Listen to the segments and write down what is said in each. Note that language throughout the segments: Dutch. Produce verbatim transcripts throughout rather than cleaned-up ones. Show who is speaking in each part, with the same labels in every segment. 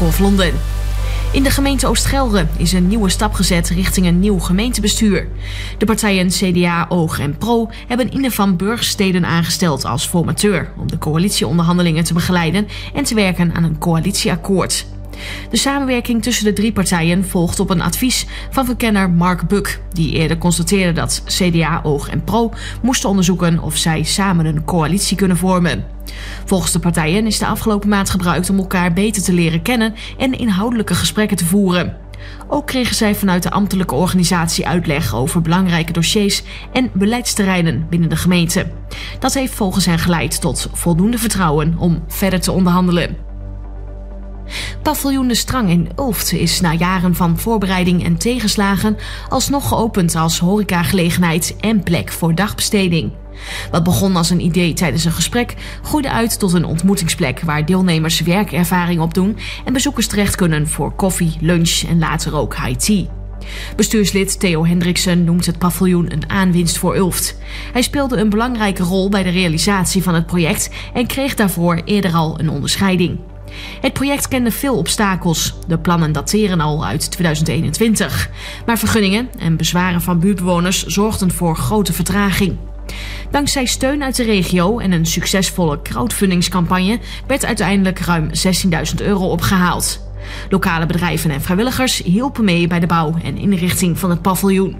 Speaker 1: of Londen. In de gemeente Oost-Gelre is een nieuwe stap gezet richting een nieuw gemeentebestuur. De partijen C D A, Oog en Pro hebben Ine van Burgsteden aangesteld als formateur om de coalitieonderhandelingen te begeleiden en te werken aan een coalitieakkoord. De samenwerking tussen de drie partijen volgt op een advies van verkenner Mark Buck, die eerder constateerde dat C D A, Oog en Pro moesten onderzoeken of zij samen een coalitie kunnen vormen. Volgens de partijen is de afgelopen maand gebruikt om elkaar beter te leren kennen en inhoudelijke gesprekken te voeren. Ook kregen zij vanuit de ambtelijke organisatie uitleg over belangrijke dossiers en beleidsterreinen binnen de gemeente. Dat heeft volgens hen geleid tot voldoende vertrouwen om verder te onderhandelen. Paviljoen De Strang in Ulft is na jaren van voorbereiding en tegenslagen alsnog geopend als horecagelegenheid en plek voor dagbesteding. Wat begon als een idee tijdens een gesprek, groeide uit tot een ontmoetingsplek waar deelnemers werkervaring opdoen en bezoekers terecht kunnen voor koffie, lunch en later ook high tea. Bestuurslid Theo Hendriksen noemt het paviljoen een aanwinst voor Ulft. Hij speelde een belangrijke rol bij de realisatie van het project en kreeg daarvoor eerder al een onderscheiding. Het project kende veel obstakels. De plannen dateren al uit tweeduizend eenentwintig. Maar vergunningen en bezwaren van buurtbewoners zorgden voor grote vertraging. Dankzij steun uit de regio en een succesvolle crowdfundingscampagne werd uiteindelijk ruim zestienduizend euro opgehaald. Lokale bedrijven en vrijwilligers hielpen mee bij de bouw en inrichting van het paviljoen.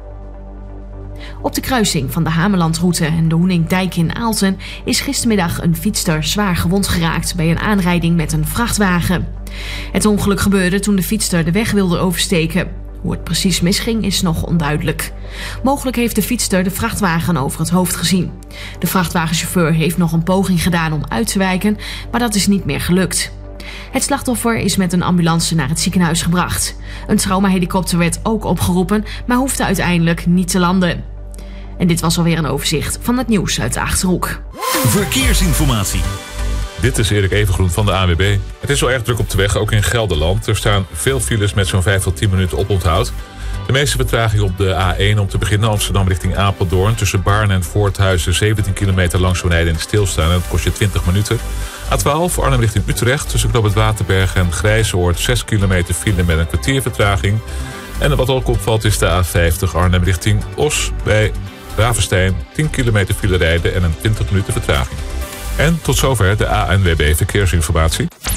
Speaker 1: Op de kruising van de Hamelandroute en de Hoeningdijk in Aalten is gistermiddag een fietster zwaar gewond geraakt bij een aanrijding met een vrachtwagen. Het ongeluk gebeurde toen de fietster de weg wilde oversteken. Hoe het precies misging is nog onduidelijk. Mogelijk heeft de fietster de vrachtwagen over het hoofd gezien. De vrachtwagenchauffeur heeft nog een poging gedaan om uit te wijken, maar dat is niet meer gelukt. Het slachtoffer is met een ambulance naar het ziekenhuis gebracht. Een traumahelikopter werd ook opgeroepen, maar hoefde uiteindelijk niet te landen. En dit was alweer een overzicht van het nieuws uit de Achterhoek.
Speaker 2: Verkeersinformatie.
Speaker 3: Dit is Erik Evengroen van de A N W B. Het is wel erg druk op de weg, ook in Gelderland. Er staan veel files met zo'n vijf tot tien minuten oponthoud. De meeste vertraging op de A één om te beginnen Amsterdam richting Apeldoorn. Tussen Baarn en Voorthuizen zeventien kilometer langzaam rijden en stilstaan. En dat kost je twintig minuten. A twaalf Arnhem richting Utrecht. Tussen Knoop het Waterberg en Grijzoord zes kilometer file met een kwartier vertraging. En wat ook opvalt is de A vijftig Arnhem richting Os. Bij Ravenstein tien kilometer file rijden en een twintig minuten vertraging. En tot zover de A N W B Verkeersinformatie.